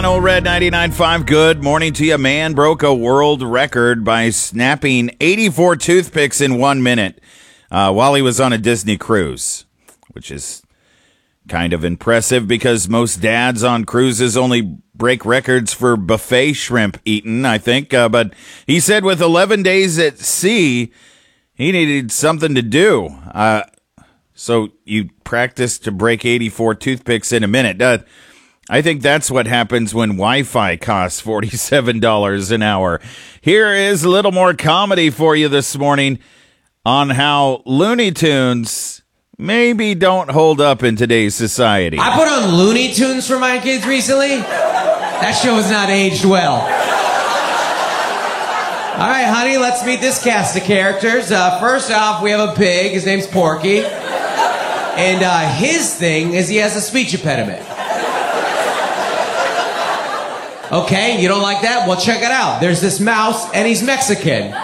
Old Red 99.5, good morning to you. Man broke a world record by snapping 84 toothpicks in 1 minute while he was on a Disney cruise, which is kind of impressive because most dads on cruises only break records for buffet shrimp eaten, I think. But he said with 11 days at sea, he needed something to do. So you practice to break 84 toothpicks in a minute. I think that's what happens when Wi-Fi costs $47 an hour. Here is a little more comedy for you this morning on how Looney Tunes maybe don't hold up in today's society. I put on Looney Tunes for my kids recently. That show has not aged well. All right, honey, let's meet this cast of characters. First off, we have a pig. His name's Porky. And his thing is he has a speech impediment. Okay, you don't like that? Well, check it out. There's this mouse, and he's Mexican. She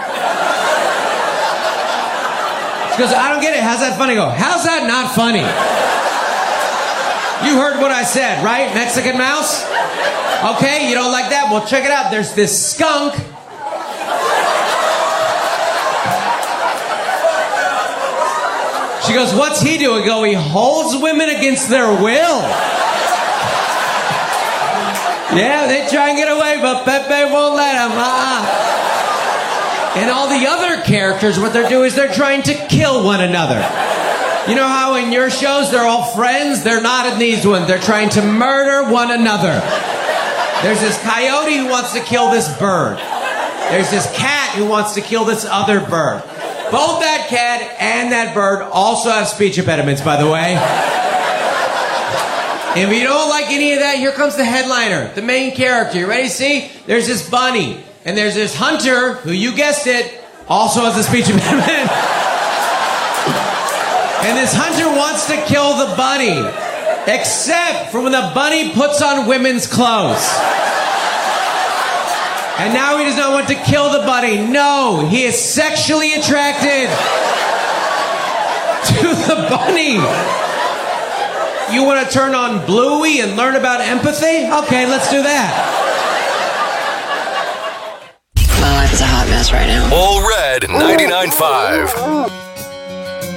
goes, I don't get it. How's that funny? I go, how's that not funny? You heard what I said, right? Mexican mouse? Okay, you don't like that? Well, check it out. There's this skunk. She goes, what's he doing? I go, he holds women against their will. Yeah, they try and get away, but Pepe won't let them. And all the other characters, what they're doing is they're trying to kill one another. You know how in your shows they're all friends? They're not in these ones. They're trying to murder one another. There's this coyote who wants to kill this bird. There's this cat who wants to kill this other bird. Both that cat and that bird also have speech impediments, by the way. If you don't like any of that, here comes the headliner, the main character. You ready to see? There's this bunny, and there's this hunter, who, you guessed it, also has a speech impediment. And this hunter wants to kill the bunny, except for when the bunny puts on women's clothes. And now he does not want to kill the bunny. No, he is sexually attracted to the bunny. You want to turn on Bluey and learn about empathy? Okay, let's do that. My life is a hot mess right now. All Red 99.5.